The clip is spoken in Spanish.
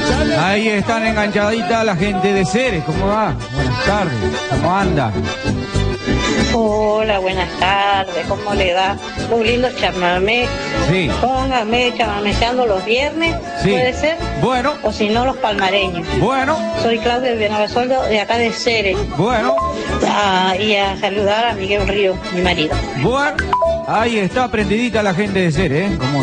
Ahí están enganchaditas la gente de Ceres. ¿Cómo va? Buenas tardes. ¿Cómo anda? Hola, buenas tardes. ¿Cómo le va? Un lindo chamamé. Sí. Póngame chamameceando los viernes. Sí. ¿Puede ser? Bueno. O si no, los palmareños. Bueno. Soy Claudia Benavasueldo de acá de Ceres. Bueno. Y a saludar a Miguel Río, mi marido. Bueno. Ahí está prendidita la gente de Ceres, ¿eh? Como